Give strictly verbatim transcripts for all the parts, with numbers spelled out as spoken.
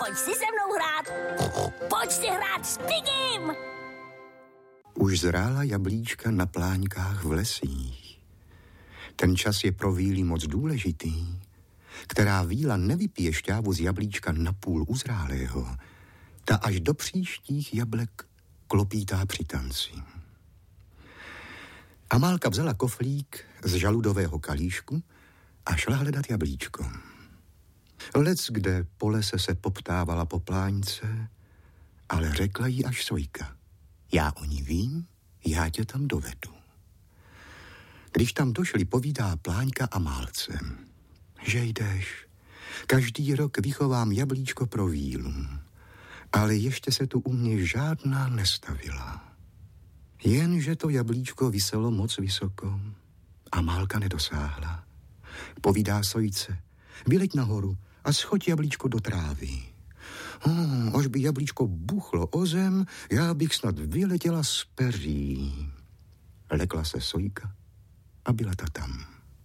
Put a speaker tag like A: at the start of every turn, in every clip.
A: Pojď si se mnou hrát. Pojď si hrát s Pigim.
B: Už zrála jablíčka na pláňkách v lesích. Ten čas je pro víly moc důležitý. Která víla nevypije šťávu z jablíčka napůl uzrálého, ta až do příštích jablek klopítá při tanci. Amálka vzala koflík z žaludového kalíšku a šla hledat jablíčko. Lec, kde po lese se poptávala po pláňce, ale řekla jí až Sojka. Já o ní vím, já tě tam dovedu. Když tam došli, povídá pláňka Amálce. Že jdeš. Každý rok vychovám jablíčko pro vílu, ale ještě se tu u mě žádná nestavila. Jenže to jablíčko viselo moc vysoko a Amálka nedosáhla. Povídá Sojce, vyleď nahoru a schoď jablíčko do trávy. Hmm, až by jablíčko buchlo o zem, já bych snad vyletěla z peří. Lekla se Sojka a byla ta tam.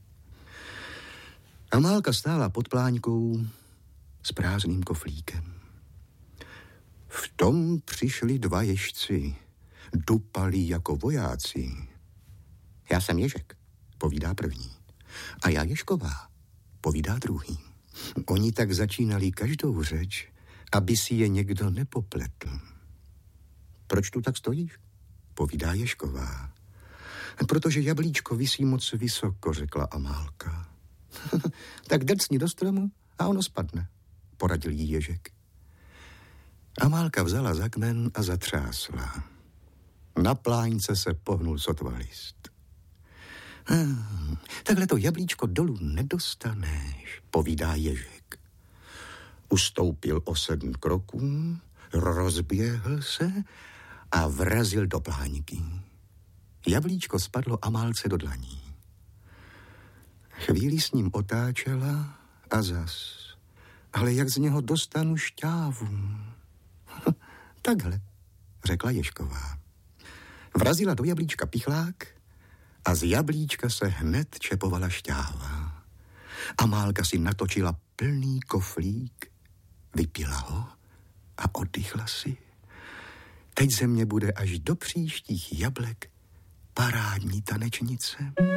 B: Amálka stála pod pláňkou s prázdným koflíkem. V tom přišli dva ježci, dupali jako vojáci. Já jsem Ježek, povídá první. A já Ježková, povídá druhý. Oni tak začínali každou řeč, aby si je někdo nepopletl. Proč tu tak stojíš? Povídá Ježková. Protože jablíčko visí moc vysoko, řekla Amálka. Tak drcni do stromu a ono spadne, poradil jí Ježek. Amálka vzala za kmen a zatřásla. Na pláňce se pohnul sotva list. Hmm, takhle to jablíčko dolů nedostaneš, povídá Ježek. Ustoupil o sedm kroků, rozběhl se a vrazil do pláňky. Jablíčko spadlo Amálce do dlaní. Chvíli s ním otáčela a zas. Ale jak z něho dostanu šťávu? Takhle, řekla Ježková. Vrazila do jablíčka pichlák a z jablíčka se hned čepovala šťáva. Amálka si natočila plný koflík, vypila ho a oddychla si. Teď ze mě bude až do příštích jablek parádní tanečnice.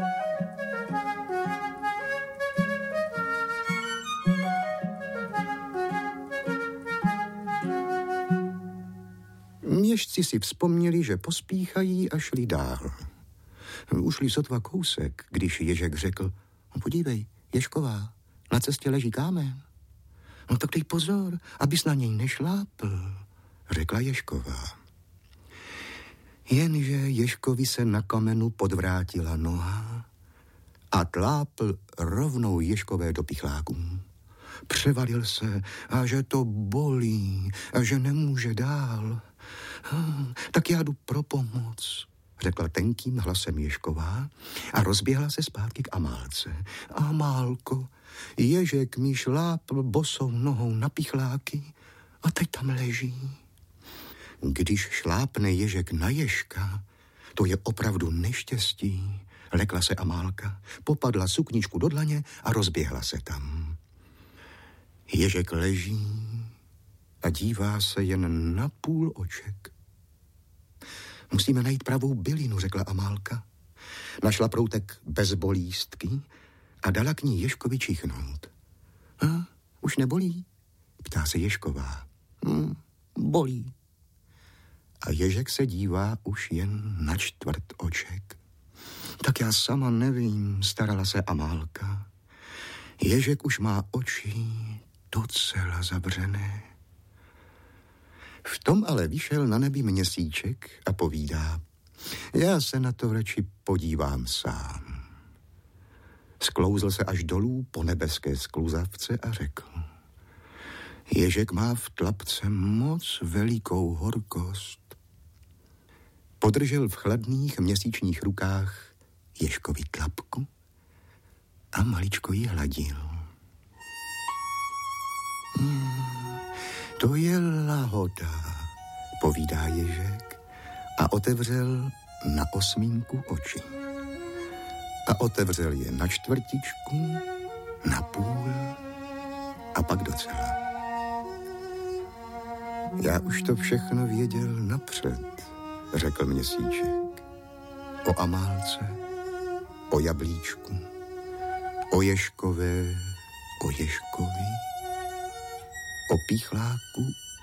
B: Měšci si vzpomněli, že pospíchají a šli dál. Ušli sotva kousek, když Ježek řekl, no podívej, Ježková, na cestě leží kámen. No tak dej pozor, abys na něj nešlápl, řekla Ježková. Jenže Ježkovi se na kamenu podvrátila noha a tlápl rovnou Ježkové do pichláků. Převalil se a že to bolí a že nemůže dál. Hm, tak já jdu pro pomoc, řekla tenkým hlasem Ježková a rozběhla se zpátky k Amálce. Amálko, Ježek mi šlápl bosou nohou na pichláky a teď tam leží. Když šlápne Ježek na Ježka, to je opravdu neštěstí, lekla se Amálka, popadla sukničku do dlaně a rozběhla se tam. Ježek leží a dívá se jen na půl oček. Musíme najít pravou bylinu, řekla Amálka. Našla proutek bez bolístky a dala k ní Ježkovi čichnout. A, už nebolí? Ptá se Ježková. Hm, bolí. A Ježek se dívá už jen na čtvrt oček. Tak já sama nevím, starala se Amálka. Ježek už má oči docela zavřené. V tom ale vyšel na nebi měsíček a povídá, já se na to radši podívám sám. Sklouzl se až dolů po nebeské skluzavce a řekl, Ježek má v tlapce moc velikou horkost. Podržel v chladných měsíčních rukách Ježkovi tlapku a maličko ji hladil. Hmm, to je lahoda, povídá Ježek a otevřel na osmínku oči. A otevřel je na čtvrtičku, na půl a pak docela. Já už to všechno věděl napřed, řekl Měsíček. O Amálce, o Jablíčku, o Ježkové, o Ježkovi, o Píchláku